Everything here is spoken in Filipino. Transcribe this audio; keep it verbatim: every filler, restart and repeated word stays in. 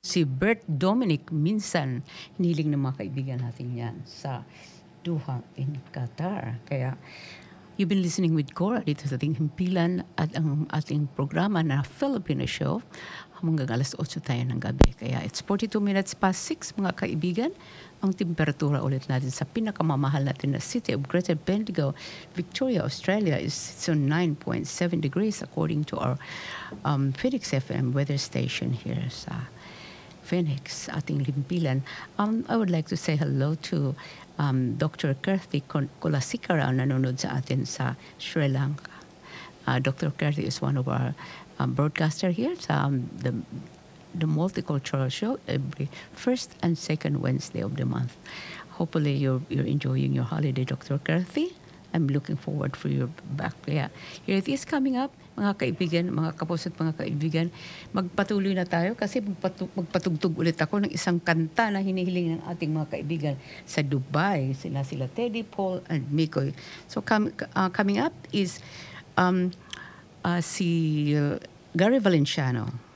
si Bert Dominic, minsan hiniling ng mga kaibigan natin yan sa Doha in Qatar. Kaya you've been listening with Cora dito sa ating himpilan at ang ating programa na Filipino Show hanggang alas otso tayo ng gabi. Kaya it's forty-two minutes past six mga kaibigan. Ang temperatura ulit natin sa pinakamamahal natin na city of Greater Bendigo, Victoria, Australia is it's on nine point seven degrees according to our um, Phoenix F M weather station here sa Phoenix, ating limpilan. Um, I would like to say hello to um, Doctor Kirthi Kulasikara na nanonood sa atin sa Sri Lanka. Uh, Doctor Kirthi is one of our um, broadcaster here sa um, the the multicultural show every first and second Wednesday of the month. Hopefully you're you're enjoying your holiday, Doctor Kirthi. I'm looking forward for your back. Yeah, here it is coming up, mga kaibigan, mga kapos at mga kaibigan. Magpatuloy na tayo kasi magpatu- magpatugtog ulit ako ng isang kanta na hinihiling ng ating mga kaibigan sa Dubai. Sila sila Teddy, Paul, and Mikoy. So com- uh, coming up is um, uh, si uh, Gary Valenciano.